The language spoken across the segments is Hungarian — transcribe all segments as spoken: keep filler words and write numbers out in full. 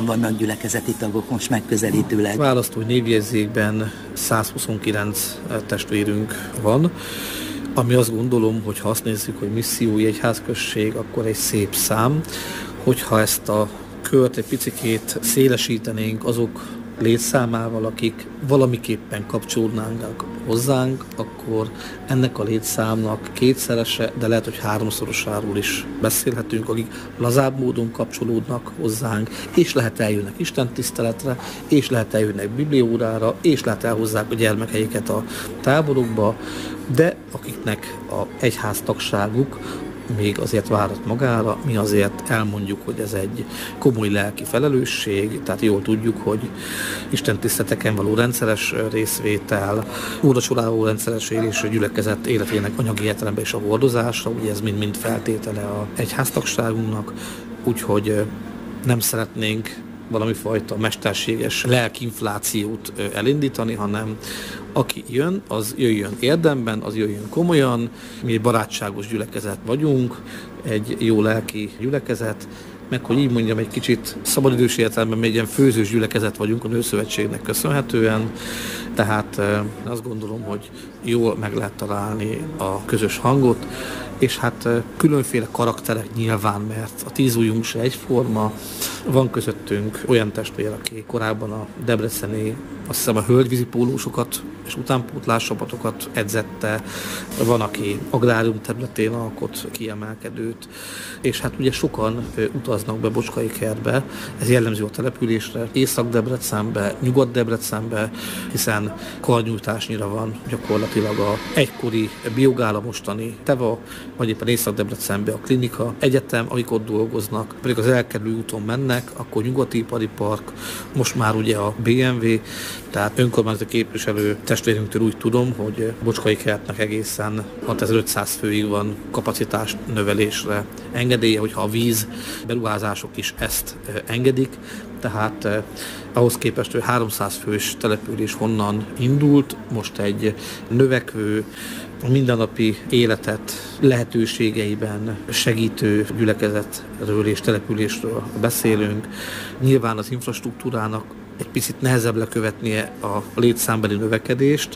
hányan vannak gyülekezeti tagok most megközelítőleg? Választói névjegyzékben százhuszonkilenc testvérünk van, ami azt gondolom, hogy ha azt nézzük, hogy missziói egyházközség, akkor egy szép szám. Hogyha ezt a kört egy picikét szélesítenénk azok létszámával, akik valamiképpen kapcsolódnának hozzánk, akkor ennek a létszámnak kétszerese, de lehet, hogy háromszorosáról is beszélhetünk, akik lazább módon kapcsolódnak hozzánk, és lehet eljönnek istentiszteletre, és lehet eljönnek bibliórára, és lehet elhozzák a gyermekeiket a táborokba, de akiknek a egyháztagságuk még azért várat magára, mi azért elmondjuk, hogy ez egy komoly lelki felelősség, tehát jól tudjuk, hogy istentiszteleteken való rendszeres részvétel, úrvacsorával rendszeres élés, gyülekezet életének anyagi értelemben és a hordozása, ugye ez mind-mind feltétele a egyháztagságunknak, úgyhogy nem szeretnénk valami fajta mesterséges lelkinflációt elindítani, hanem aki jön, az jöjjön érdemben, az jöjjön komolyan. Mi egy barátságos gyülekezet vagyunk, egy jó lelki gyülekezet, meg hogy így mondjam, egy kicsit szabadidős értelemben még egy ilyen főzős gyülekezet vagyunk a Nőszövetségnek köszönhetően, tehát azt gondolom, hogy jól meg lehet találni a közös hangot, és hát különféle karakterek nyilván, mert a tíz ujjunk se egyforma. Van közöttünk olyan testvér, aki korábban a debreceni, azt hiszem a hölgyvízi pólósokat és utánpótláscsapatokat edzette, van, aki agrárium területén alkot kiemelkedőt, és hát ugye sokan utaznak be Bocskaikertbe, ez jellemző a településre, Észak-Debrecenbe, Nyugat-Debrecenbe, hiszen karnyújtásnyira van gyakorlatilag a egykori Biogála, mostani Teva, vagy éppen Észak-Debrecenbe a klinika, egyetem, akik ott dolgoznak, pedig az elkerülő úton mennek, akkor Nyugati Ipari Park, most már ugye a bé em vé, tehát önkormányzati képviselő testvérünktől úgy tudom, hogy Bocskaikertnek egészen hatezer-ötszáz főig van kapacitás növelésre engedélye, hogyha a víz beruházások is ezt engedik, tehát eh, ahhoz képest, hogy háromszáz fős település honnan indult, most egy növekvő, a mindennapi életet lehetőségeiben segítő gyülekezetről és településről beszélünk. Nyilván az infrastruktúrának egy picit nehezebb lekövetnie a létszámbeli növekedést,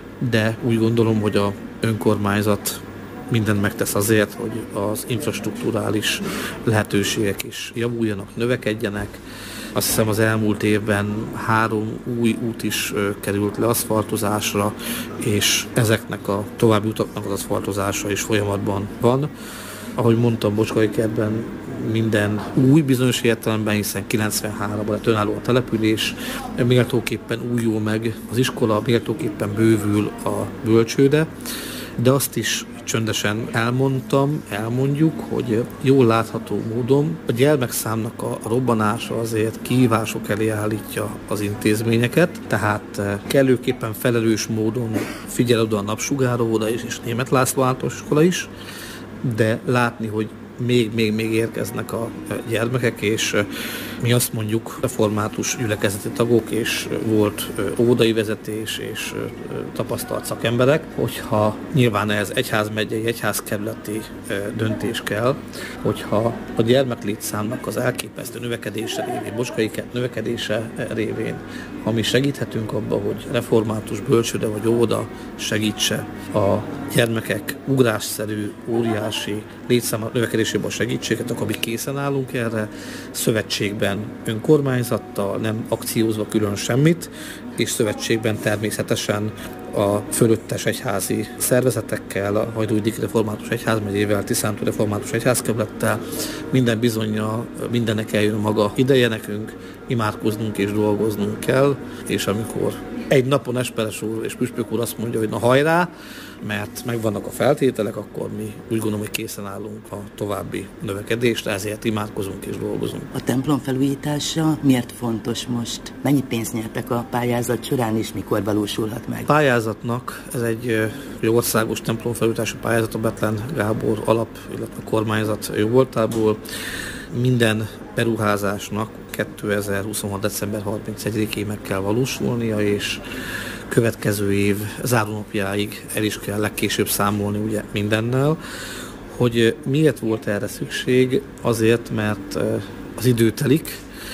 de úgy gondolom, hogy a önkormányzat mindent megtesz azért, hogy az infrastrukturális lehetőségek is javuljanak, növekedjenek. Azt hiszem az elmúlt évben három új út is került le aszfaltozásra, és ezeknek a további utaknak az aszfaltozása is folyamatban van. Ahogy mondtam, Bocskaikertben minden új bizonyos értelemben, hiszen kilencvenháromban lett önálló a település, méltóképpen újul meg az iskola, méltóképpen bővül a bölcsőde, de azt is csöndesen elmondtam, elmondjuk, hogy jól látható módon a gyermekszámnak a robbanása azért kihívások elé állítja az intézményeket, tehát kellőképpen felelős módon figyel oda a Napsugáró óvoda is, és Németh László általános iskola is, de látni, hogy még, még, még érkeznek a gyermekek, és mi azt mondjuk, református gyülekezeti tagok, és volt óvodai vezetés, és tapasztalt szakemberek, hogyha nyilván ez egyházmegyei, egyházkerületi döntés kell, hogyha a gyermeklétszámnak az elképesztő növekedése révén, Bocskai-Kert növekedése révén, ha mi segíthetünk abba, hogy református bölcsőde vagy óvoda segítse a gyermekek ugrásszerű, óriási létszám növekedésében a segítséget, akkor mi készen állunk erre, szövetségben önkormányzattal, nem akciózva külön semmit, és szövetségben természetesen a fölöttes egyházi szervezetekkel, a Hajdújdik Református Egyházmegyével, Tiszántúl Református Egyházkerülettel, minden bizonnyal mindennek eljön maga ideje nekünk, imádkoznunk és dolgoznunk kell, és amikor egy napon Esperes úr és Püspök úr azt mondja, hogy na hajrá, mert megvannak a feltételek, akkor mi úgy gondolom, hogy készen állunk a további növekedésre, ezért imádkozunk és dolgozunk. A templom felújítása miért fontos most? Mennyi pénzt nyertek a pályázat során, és mikor valósulhat meg? A pályázatnak, ez egy országos templomfelújítási pályázat, a Bethlen Gábor alap, illetve a kormányzat jóvoltából. Minden beruházásnak kétezer-huszonhat. december harmincegyedikéig meg kell valósulnia, és következő év zárónapjáig el is kell legkésőbb számolni ugye mindennel. Hogy miért volt erre szükség? Azért, mert az idő telik,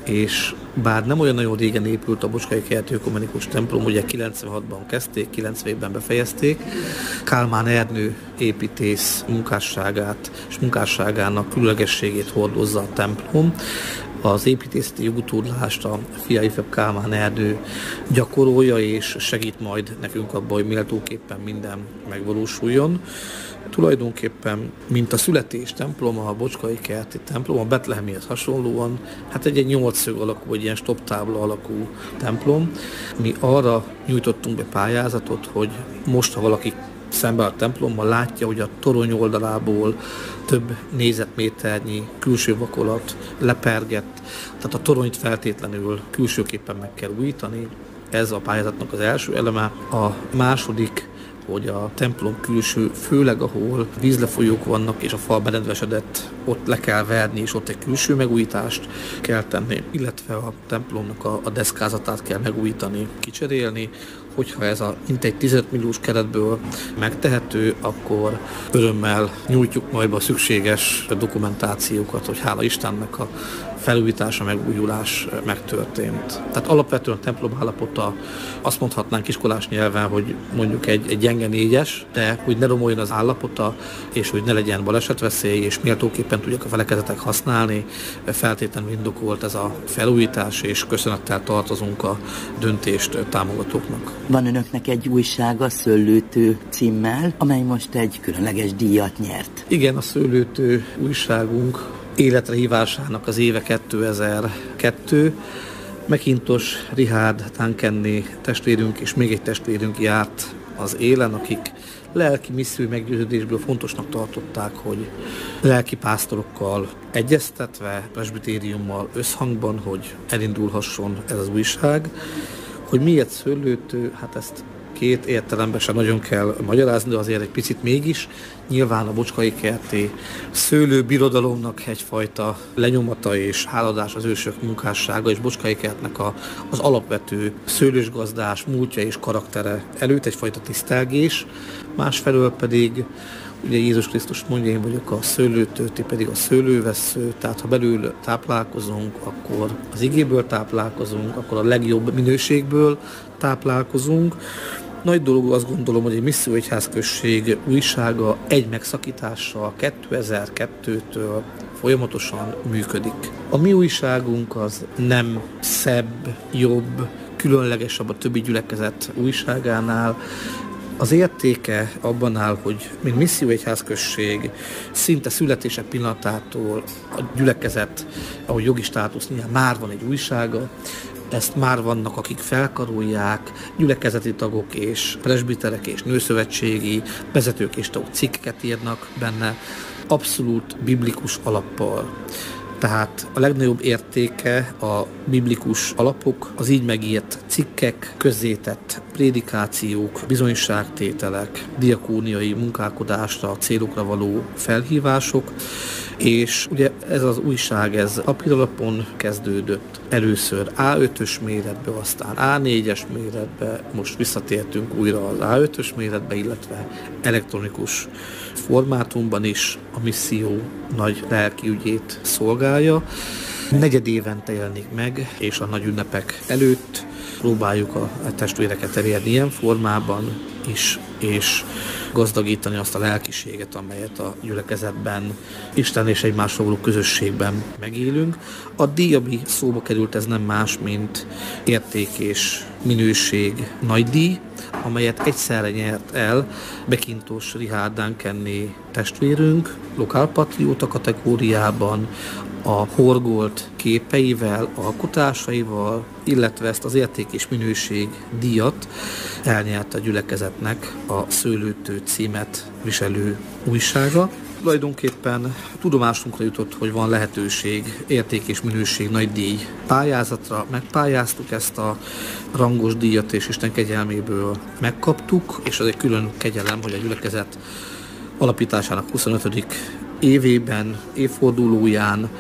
és bár nem olyan nagyon régen épült a Bocskai Kerti Ökumenikus templom, ugye kilencvenhatban kezdték, kilencvenben befejezték, Kálmán Ernő építész munkásságát és munkásságának különlegességét hordozza a templom. Az építészeti jogutódlást a fia ifjabb Kálmán Ernő gyakorolja, és segít majd nekünk abban, hogy méltóképpen minden megvalósuljon. Tulajdonképpen, mint a születés temploma, a Bocskai Kerti templom, a Betlehemihez hasonlóan, hát egy, egy nyolcszög alakú, egy ilyen stoptábla alakú templom. Mi arra nyújtottunk be pályázatot, hogy most, ha valaki szemben a templommal látja, hogy a torony oldalából több négyzetméternyi külső vakolat lepergett, tehát a toronyt feltétlenül külsőképpen meg kell újítani. Ez a pályázatnak az első eleme. A második, hogy a templom külső, főleg ahol vízlefolyók vannak és a fal benedvesedett, ott le kell verni, és ott egy külső megújítást kell tenni, illetve a templomnak a, a deszkázatát kell megújítani, kicserélni. Hogyha ez a mintegy tizenöt milliós keretből megtehető, akkor örömmel nyújtjuk majd a szükséges dokumentációkat, hogy hála Istennek a felújítása, megújulás megtörtént. Tehát alapvetően a templom állapota, azt mondhatnánk iskolás nyelven, hogy mondjuk egy, egy gyenge négyes, de hogy ne romoljon az állapota, és hogy ne legyen balesetveszély, és méltóképpen tudják a felekezetek használni, feltétlenül indokolt ez a felújítás, és köszönettel tartozunk a döntést támogatóknak. Van önöknek egy újsága, Szőlőtő címmel, amely most egy különleges díjat nyert. Igen, a Szőlőtő újságunk életre hívásának az éve kétezer-kettő. McIntosh Richard Duncanné testvérünk és még egy testvérünk járt az élen, akik lelki missziói meggyőződésből fontosnak tartották, hogy lelki pásztorokkal egyeztetve, presbitériummal összhangban, hogy elindulhasson ez az újság. Hogy miért Szőlőtő, hát ezt két értelemben sem nagyon kell magyarázni, de azért egy picit mégis. Nyilván a Bocskai Kerti szőlőbirodalomnak egyfajta lenyomata és háladás az ősök munkássága, és Bocskai Kertnek a, az alapvető szőlősgazdás múltja és karaktere előtt egyfajta tisztelgés. Másfelől pedig ugye Jézus Krisztus mondja, én vagyok a szőlőtő, ti pedig a szőlővessző, tehát ha belül táplálkozunk, akkor az igéből táplálkozunk, akkor a legjobb minőségből táplálkozunk. Nagy dolog azt gondolom, hogy egy misszióegyházközség újsága egy megszakítással kétezer-kettőtől folyamatosan működik. A mi újságunk az nem szebb, jobb, különlegesebb a többi gyülekezet újságánál. Az értéke abban áll, hogy mint misszióegyházközség szinte születése pillanatától a gyülekezet, ahogy jogi státusznél már van egy újsága, ezt már vannak, akik felkarolják, gyülekezeti tagok és presbiterek és nőszövetségi vezetők és tagok cikkeket írnak benne, abszolút biblikus alappal. Tehát a legnagyobb értéke a biblikus alapok, az így megírt cikkek, közzétett prédikációk, bizonyságtételek, diakóniai munkálkodásra, célokra való felhívások, és ugye ez az újság, ez papíralapon kezdődött. Először á ötös méretbe, aztán á négyes méretbe, most visszatértünk újra az á ötös méretbe, illetve elektronikus formátumban is a misszió nagy lelkiügyét szolgálja. Negyed évente jelenik meg, és a nagy ünnepek előtt próbáljuk a testvéreket elérni ilyen formában is, és gazdagítani azt a lelkiséget, amelyet a gyülekezetben, Isten és egymásról való közösségben megélünk. A díj, ami szóba került, ez nem más, mint érték és minőség nagydíj, amelyet egyszerre nyert el McIntosh Richard Duncanné testvérünk, lokálpatrióta kategóriában, a horgolt képeivel, alkotásaival, illetve ezt az érték és minőség díjat elnyert a gyülekezetnek a Szőlőtő címet viselő újsága. Tulajdonképpen tudomásunkra jutott, hogy van lehetőség érték és minőség nagy díj pályázatra. Megpályáztuk ezt a rangos díjat, és Isten kegyelméből megkaptuk, és az egy külön kegyelem, hogy a gyülekezet alapításának huszonötödik évében, évfordulóján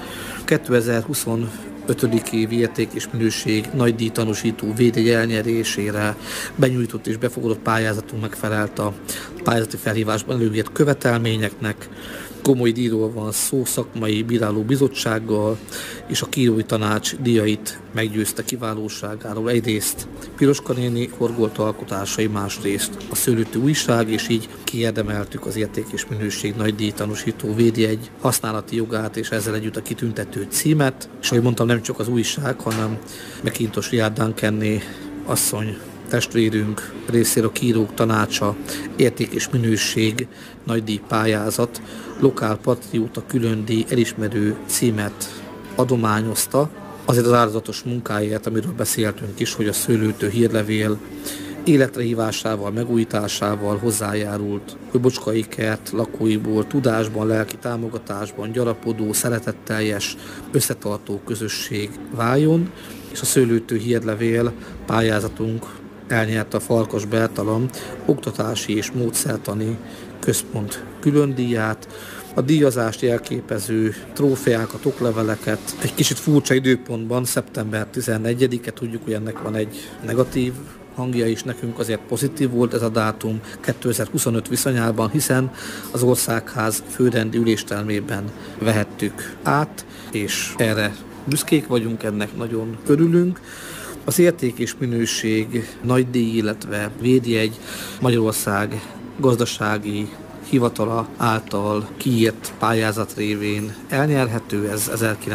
kétezer-huszonöt. évi érték és minőség nagydíj tanúsító védjegy elnyerésére benyújtott és befogadott pályázatunk megfelelt a pályázati felhívásban előírt követelményeknek, komoly díjról van szó, szakmai bíráló bizottsággal, és a Kírói Tanács díjait meggyőzte kiválóságáról. Egyrészt Piroska néni horgolt alkotásai, másrészt a Szőlőtő újság, és így kiérdemeltük az érték és minőség nagy díjtanúsító védjegy használati jogát, és ezzel együtt a kitüntető címet. És ahogy mondtam, nem csak az újság, hanem McIntosh Riad Duncanné asszony, testvérünk részéről a Kírók Tanácsa érték és minőség nagydíj pályázat, lokál patrióta különdíj elismerő címet adományozta. Azért az áldozatos munkáért, amiről beszéltünk is, hogy a Szőlőtő hírlevél életre hívásával, megújításával hozzájárult, hogy Bocskai Kert lakóiból tudásban, lelki támogatásban gyarapodó, szeretetteljes, összetartó közösség váljon, és a Szőlőtő hírlevél pályázatunk elnyerte a Farkas Bertalan Oktatási és Módszertani Központ különdíját. A díjazást jelképező trófeákat, okleveleket egy kicsit furcsa időpontban, szeptember tizennegyedike, tudjuk, hogy ennek van egy negatív hangja is, nekünk azért pozitív volt ez a dátum kétezer-huszonöt viszonyában, hiszen az Országház főrendi üléstermében vehettük át, és erre büszkék vagyunk, ennek nagyon örülünk. Az érték és minőség nagydíj, illetve védjegy Magyarország gazdasági hivatala által kiírt pályázat révén elnyerhető, ez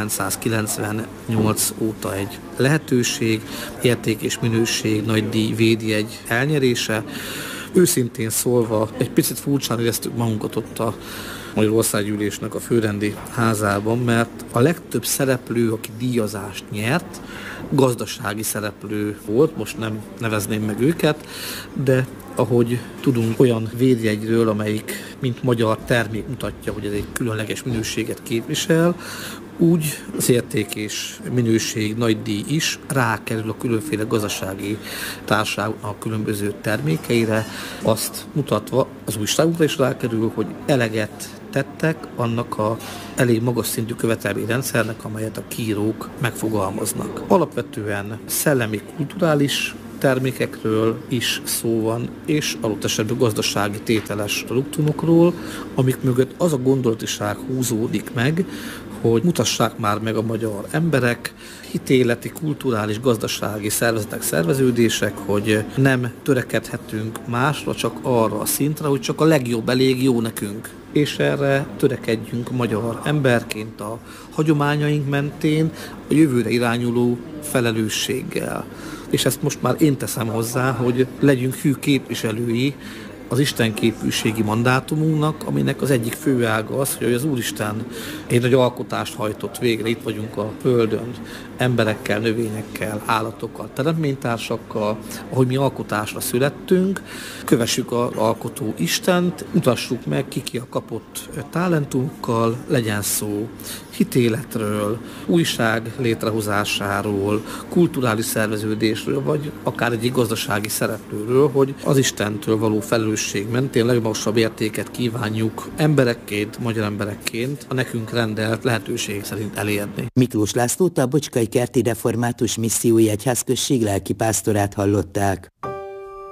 ezerkilencszázkilencvennyolc óta egy lehetőség, érték és minőség nagydíj védjegy elnyerése. Őszintén szólva, egy picit furcsán éreztük magunkat ott a Magyarországgyűlésnek a főrendi házában, mert a legtöbb szereplő, aki díjazást nyert, gazdasági szereplő volt, most nem nevezném meg őket, de ahogy tudunk olyan védjegyről, amelyik mint magyar termék mutatja, hogy ez egy különleges minőséget képvisel, úgy az érték és minőség nagydíj is rákerül a különféle gazdasági társaságnak a különböző termékeire, azt mutatva az újságokra is rákerül, hogy eleget tettek annak a elég magas szintű követelményrendszernek, amelyet a kírók megfogalmaznak. Alapvetően szellemi, kulturális termékekről is szó van, és adott esetben gazdasági tételes produktumokról, amik mögött az a gondolatiság húzódik meg, hogy mutassák már meg a magyar emberek, hitéleti, kulturális, gazdasági szervezetek, szerveződések, hogy nem törekedhetünk másra, csak arra a szintre, hogy csak a legjobb elég jó nekünk. És erre törekedjünk magyar emberként a hagyományaink mentén, a jövőre irányuló felelősséggel. És ezt most már én teszem hozzá, hogy legyünk hű képviselői az istenképűségi mandátumunknak, aminek az egyik fő ága az, hogy az Úristen egy nagy alkotást hajtott végre, itt vagyunk a Földön, emberekkel, növényekkel, állatokkal, teremtménytársakkal, ahogy mi alkotásra születtünk, kövessük az alkotó Istent, mutassuk meg, ki ki a kapott talentunkkal, legyen szó hitéletről, újság létrehozásáról, kulturális szerveződésről, vagy akár egy gazdasági szereplőről, hogy az Istentől való felelősség mentén legmagasabb értéket kívánjuk emberekként, magyar emberekként a nekünk rendelt lehetőség szerint elérni. Miklós Lászlót, a Bocskai Kerti Református Missziói Egyházközség lelkipásztorát hallották.